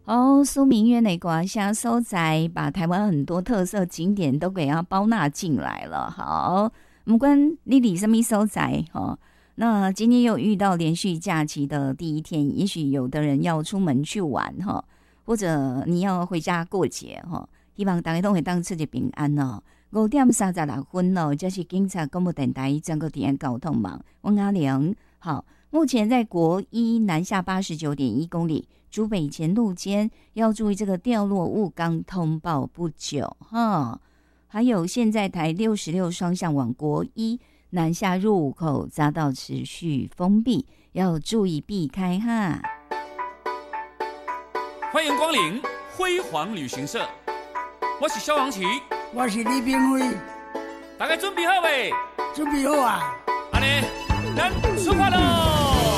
哦，苏明渊的瓜虾收在把台湾很多特色景点都给它包纳进来了。好，不管你里什么收在哦，那今天又遇到连续假期的第一天，也许有的人要出门去玩哈，或者你要回家过节哈，希望大家都会当出一平安哦。5:36哦，这是警察广播电台全国治安交通网，我阿玲好。目前在国一南下89.1公里，竹北前路间要注意这个掉落物刚通报不久哈。还有现在台66双向往国一南下入口匝道持续封闭，要注意避开哈。 欢迎光临辉煌旅行社，我是萧煌奇， 我是李炳辉， 大家准备好未？ 准备好啊！ 安尼，咱出发喽！